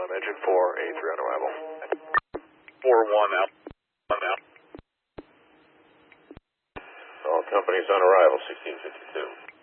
engine 4, A3 on arrival. 4-1 out. 1 out. All companies on arrival, 1652.